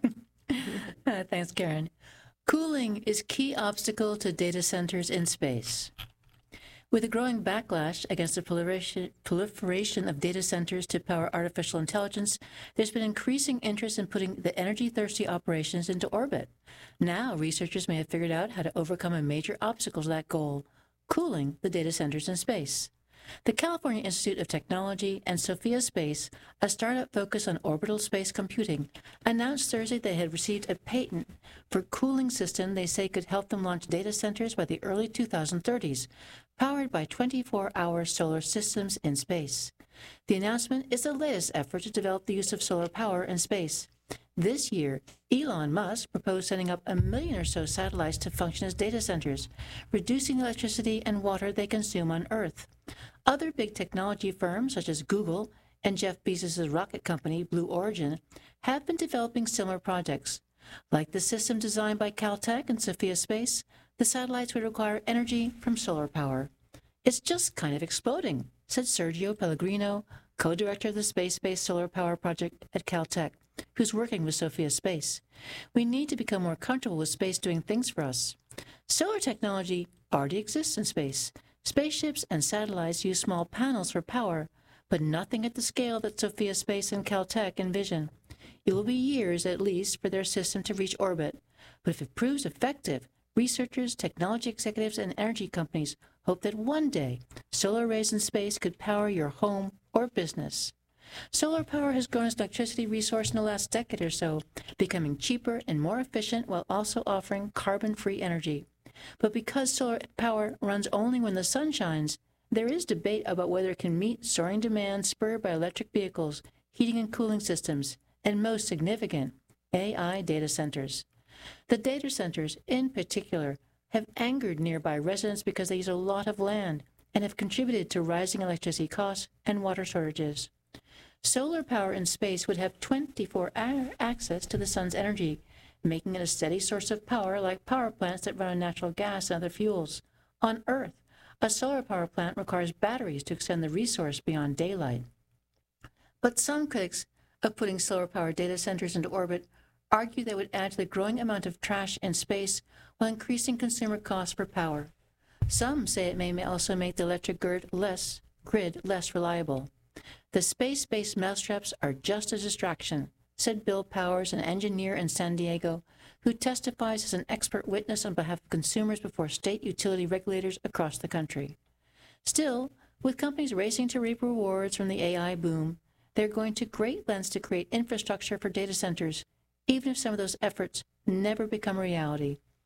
uh, thanks, Karen. Cooling is key obstacle to data centers in space. With a growing backlash against the proliferation, proliferation of data centers to power artificial intelligence, there's been increasing interest in putting the energy-thirsty operations into orbit. Now, researchers may have figured out how to overcome a major obstacle to that goal, cooling the data centers in space. The California Institute of Technology and Sophia Space, a startup focused on orbital space computing, announced Thursday they had received a patent for a cooling system they say could help them launch data centers by the early twenty thirties, powered by twenty-four hour solar systems in space. The announcement is the latest effort to develop the use of solar power in space. This year, Elon Musk proposed setting up a million or so satellites to function as data centers, reducing the electricity and water they consume on Earth. Other big technology firms, such as Google and Jeff Bezos' rocket company, Blue Origin, have been developing similar projects. Like the system designed by Caltech and Sophia Space, the satellites would require energy from solar power. It's just kind of exploding, said Sergio Pellegrino, co-director of the space-based solar power project at Caltech, who's working with Sophia Space. We need to become more comfortable with space doing things for us. Solar technology already exists in space. Spaceships and satellites use small panels for power, but nothing at the scale that Sophia Space and Caltech envision. It will be years at least for their system to reach orbit, but if it proves effective, researchers, technology executives, and energy companies hope that one day solar arrays in space could power your home or business. Solar power has grown as an electricity resource in the last decade or so, becoming cheaper and more efficient while also offering carbon-free energy. But because solar power runs only when the sun shines, there is debate about whether it can meet soaring demand spurred by electric vehicles, heating and cooling systems, and most significant, A I data centers. The data centers, in particular, have angered nearby residents because they use a lot of land and have contributed to rising electricity costs and water shortages. Solar power in space would have twenty-four hour access to the sun's energy, making it a steady source of power like power plants that run on natural gas and other fuels. On Earth, a solar power plant requires batteries to extend the resource beyond daylight. But some critics of putting solar power data centers into orbit argue they would add to the growing amount of trash in space while increasing consumer costs for power. Some say it may also make the electric grid less, grid less reliable. The space-based mousetraps are just a distraction, said Bill Powers, an engineer in San Diego, who testifies as an expert witness on behalf of consumers before state utility regulators across the country. Still, with companies racing to reap rewards from the A I boom, they're going to great lengths to create infrastructure for data centers, even if some of those efforts never become a reality.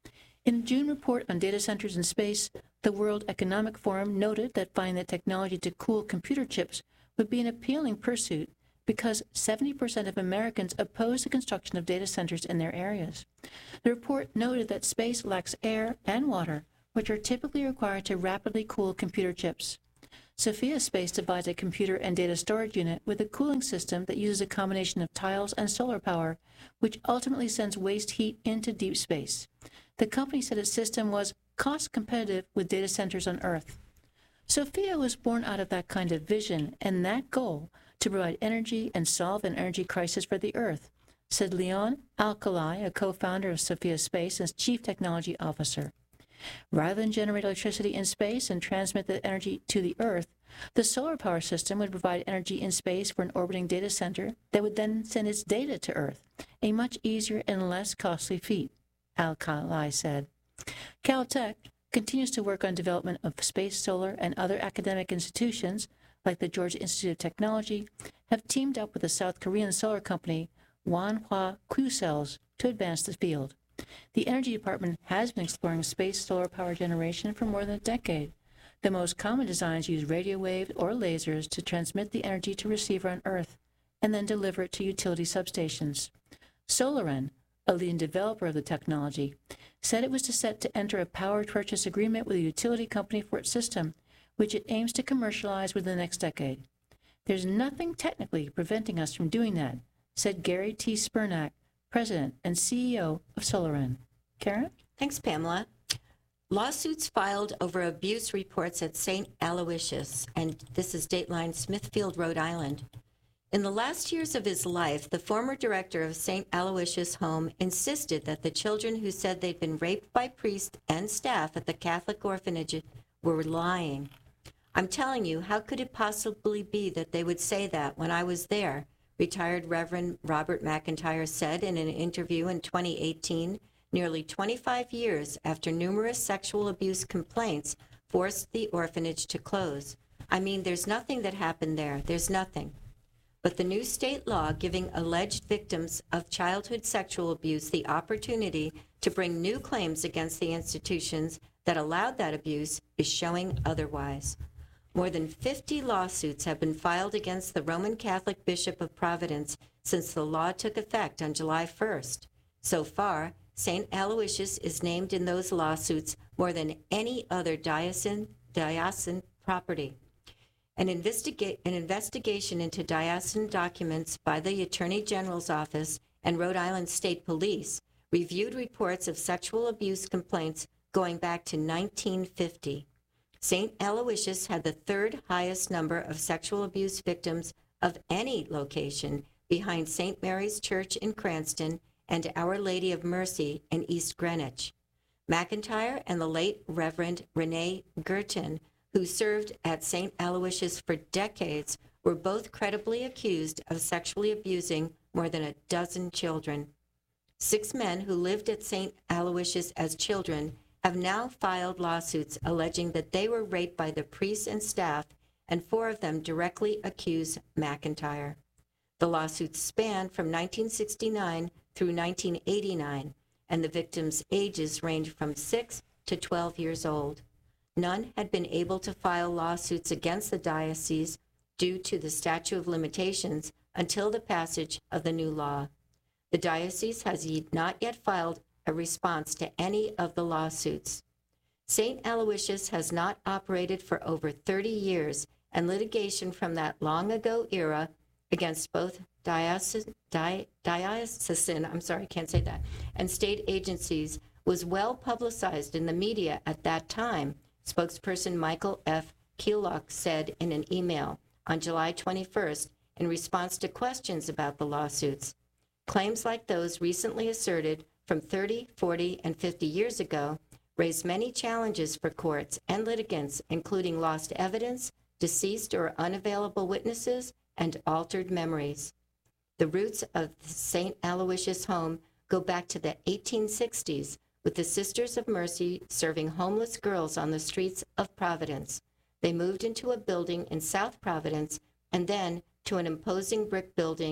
In a June report on data centers in space, the World Economic Forum noted that finding the technology to cool computer chips would be an appealing pursuit because seventy percent of Americans oppose the construction of data centers in their areas. The report noted that space lacks air and water, which are typically required to rapidly cool computer chips. Sophia Space divides a computer and data storage unit with a cooling system that uses a combination of tiles and solar power, which ultimately sends waste heat into deep space. The company said its system was cost competitive with data centers on Earth. Sophia was born out of that kind of vision and that goal to provide energy and solve an energy crisis for the Earth, said Leon Alcalay, a co-founder of Sophia Space and chief technology officer. Rather than generate electricity in space and transmit the energy to the Earth, the solar power system would provide energy in space for an orbiting data center that would then send its data to Earth, a much easier and less costly feat, Alcalay said. Caltech continues to work on development of space, solar, and other academic institutions, like the Georgia Institute of Technology, have teamed up with the South Korean solar company Wanhua Q-Cells to advance the field. The Energy Department has been exploring space solar power generation for more than a decade. The most common designs use radio waves or lasers to transmit the energy to a receiver on Earth and then deliver it to utility substations. SolarN, a leading developer of the technology, said it was set to enter a power purchase agreement with a utility company for its system, which it aims to commercialize within the next decade. There's nothing technically preventing us from doing that, said Gary T. Spernak, President and C E O of SolarN. Karen? Thanks, Pamela. Lawsuits filed over abuse reports at Saint Aloysius, and this is Dateline Smithfield, Rhode Island. In the last years of his life, the former director of Saint Aloysius Home insisted that the children who said they'd been raped by priests and staff at the Catholic orphanage were lying. I'm telling you, how could it possibly be that they would say that when I was there? Retired Reverend Robert McIntyre said in an interview in twenty eighteen, nearly twenty-five years after numerous sexual abuse complaints forced the orphanage to close. I mean, there's nothing that happened there. There's nothing. But the new state law giving alleged victims of childhood sexual abuse the opportunity to bring new claims against the institutions that allowed that abuse is showing otherwise. More than fifty lawsuits have been filed against the Roman Catholic Bishop of Providence since the law took effect on July first. So far, Saint Aloysius is named in those lawsuits more than any other diocesan, diocesan property. An, investiga- an investigation into diocesan documents by the Attorney General's Office and Rhode Island State Police reviewed reports of sexual abuse complaints going back to nineteen fifty. Saint Aloysius had the third highest number of sexual abuse victims of any location, behind Saint Mary's Church in Cranston and Our Lady of Mercy in East Greenwich. McIntyre and the late Reverend Renee Girton, who served at Saint Aloysius for decades, were both credibly accused of sexually abusing more than a dozen children. Six men who lived at Saint Aloysius as children have now filed lawsuits alleging that they were raped by the priests and staff, and four of them directly accuse McIntyre. The lawsuits span from nineteen sixty-nine through nineteen eighty-nine, and the victims' ages range from six to twelve years old. None had been able to file lawsuits against the diocese due to the statute of limitations until the passage of the new law. The diocese has not yet filed a response to any of the lawsuits. Saint Aloysius has not operated for over thirty years, and litigation from that long ago era against both diocesan, di, diocesan, I'm sorry, I can't say that, and state agencies was well publicized in the media at that time, spokesperson Michael F. Keelock said in an email on July twenty-first in response to questions about the lawsuits. Claims like those recently asserted from thirty, forty, and fifty years ago raised many challenges for courts and litigants, including lost evidence, deceased or unavailable witnesses, and altered memories. The roots of the Saint Aloysius Home go back to the eighteen sixties, with the Sisters of Mercy serving homeless girls on the streets of Providence. They moved into a building in South Providence and then to an imposing brick building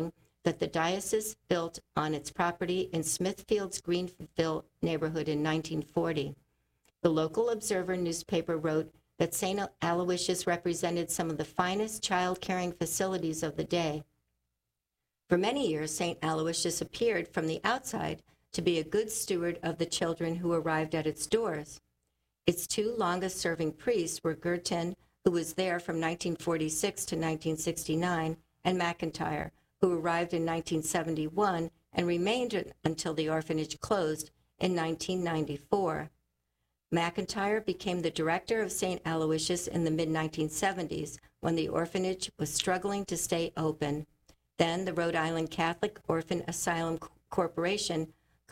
that the diocese built on its property in Smithfield's Greenville neighborhood in nineteen forty. The local Observer newspaper wrote that Saint Aloysius represented some of the finest child-caring facilities of the day. For many years, Saint Aloysius appeared from the outside to be a good steward of the children who arrived at its doors. Its two longest-serving priests were Gurtin, who was there from nineteen forty-six to nineteen sixty-nine, and McIntyre, who arrived in nineteen seventy-one and remained until the orphanage closed in nineteen ninety-four. McIntyre became the director of Saint Aloysius in the mid nineteen seventies when the orphanage was struggling to stay open. Then the Rhode Island Catholic Orphan Asylum Corporation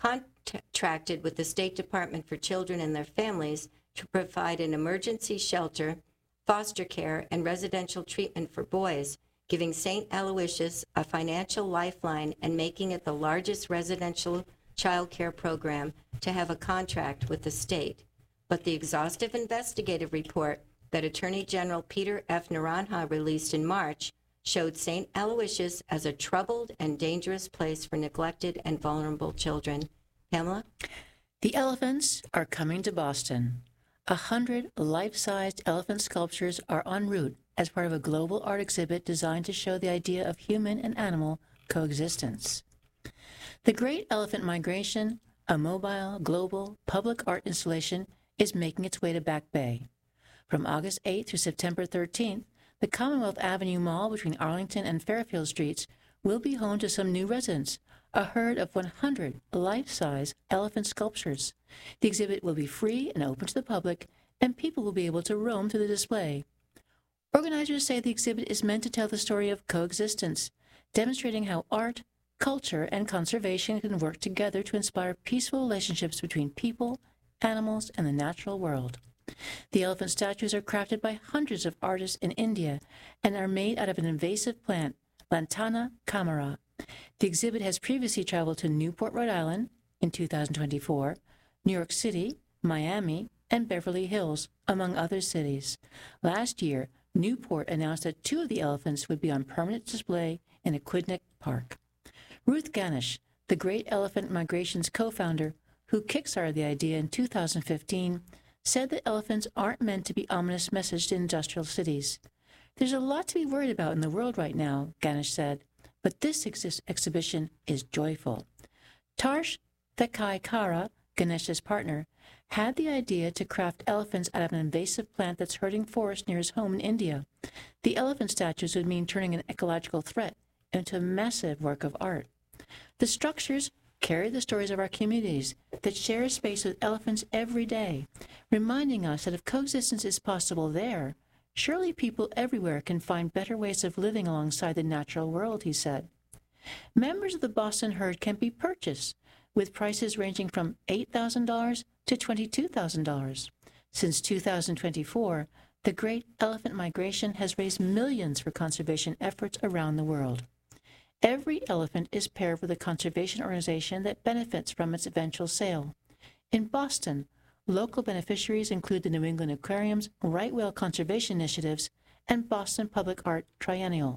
contracted with the State Department for Children and their families to provide an emergency shelter, foster care, and residential treatment for boys, giving Saint Aloysius a financial lifeline and making it the largest residential child care program to have a contract with the state. But the exhaustive investigative report that Attorney General Peter F. Naranja released in March showed Saint Aloysius as a troubled and dangerous place for neglected and vulnerable children. Pamela? The elephants are coming to Boston. A hundred life-sized elephant sculptures are en route as part of a global art exhibit designed to show the idea of human and animal coexistence. The Great Elephant Migration, a mobile, global, public art installation, is making its way to Back Bay. From August eighth through September thirteenth, the Commonwealth Avenue Mall between Arlington and Fairfield Streets will be home to some new residents, a herd of one hundred life-size elephant sculptures. The exhibit will be free and open to the public, and people will be able to roam through the display. Organizers say the exhibit is meant to tell the story of coexistence, demonstrating how art, culture, and conservation can work together to inspire peaceful relationships between people, animals, and the natural world. The elephant statues are crafted by hundreds of artists in India and are made out of an invasive plant, Lantana camara. The exhibit has previously traveled to Newport, Rhode Island in two thousand twenty-four, New York City, Miami, and Beverly Hills, among other cities. Last year, Newport announced that two of the elephants would be on permanent display in Aquidneck Park. Ruth Ganesh, the Great Elephant Migration's co-founder, who kickstarted the idea in two thousand fifteen, said that elephants aren't meant to be ominous message to industrial cities. There's a lot to be worried about in the world right now, Ganesh said, but this ex- exhibition is joyful. Tarsh Thekaikara, Ganesh's partner, had the idea to craft elephants out of an invasive plant that's hurting forests near his home in India. The elephant statues would mean turning an ecological threat into a massive work of art. The structures carry the stories of our communities that share space with elephants every day, reminding us that if coexistence is possible there, surely people everywhere can find better ways of living alongside the natural world, he said. Members of the Boston herd can be purchased, with prices ranging from eight thousand dollars to twenty-two thousand dollars. Since two thousand twenty-four, the Great Elephant Migration has raised millions for conservation efforts around the world. Every elephant is paired with a conservation organization that benefits from its eventual sale. In Boston, local beneficiaries include the New England Aquarium's Right Whale Conservation Initiatives and Boston Public Art Triennial.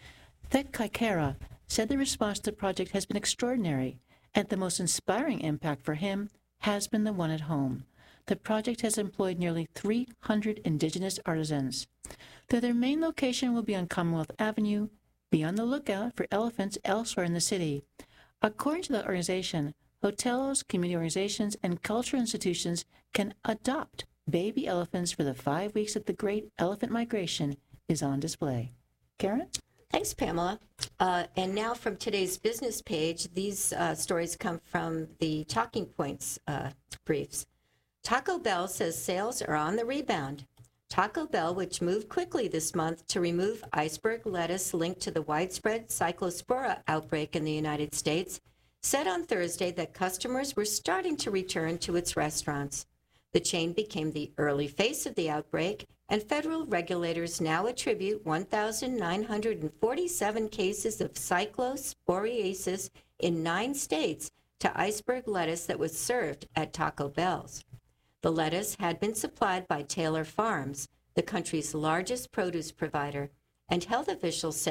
Thekaikara said the response to the project has been extraordinary, and the most inspiring impact for him has been the one at home. The project has employed nearly three hundred indigenous artisans. Though their main location will be on Commonwealth Avenue, be on the lookout for elephants elsewhere in the city. According to the organization, hotels, community organizations, and cultural institutions can adopt baby elephants for the five weeks that the Great Elephant Migration is on display. Karen? Thanks, Pamela. Uh, and now from today's business page, these uh, stories come from the Talking Points uh, briefs. Taco Bell says sales are on the rebound. Taco Bell, which moved quickly this month to remove iceberg lettuce linked to the widespread Cyclospora outbreak in the United States, said on Thursday that customers were starting to return to its restaurants. The chain became the early face of the outbreak, and federal regulators now attribute one thousand nine hundred forty-seven cases of cyclosporiasis in nine states to iceberg lettuce that was served at Taco Bell's. The lettuce had been supplied by Taylor Farms, the country's largest produce provider, and health officials said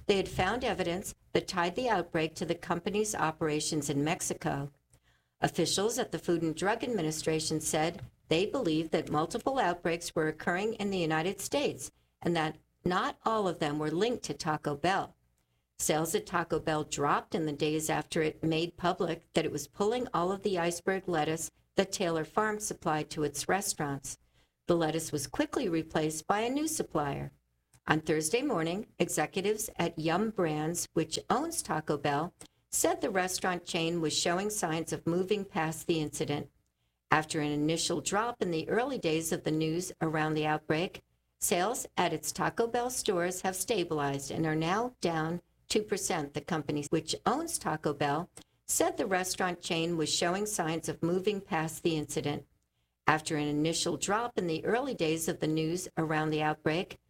they had found evidence that tied the outbreak to the company's operations in Mexico. Officials at the Food and Drug Administration said they believed that multiple outbreaks were occurring in the United States and that not all of them were linked to Taco Bell. Sales at Taco Bell dropped in the days after it made public that it was pulling all of the iceberg lettuce that Taylor Farms supplied to its restaurants. The lettuce was quickly replaced by a new supplier. On Thursday morning, executives at Yum Brands, which owns Taco Bell, said the restaurant chain was showing signs of moving past the incident. After an initial drop in the early days of the news around the outbreak, sales at its Taco Bell stores have stabilized and are now down two percent. The company, which owns Taco Bell, said the restaurant chain was showing signs of moving past the incident. After an initial drop in the early days of the news around the outbreak,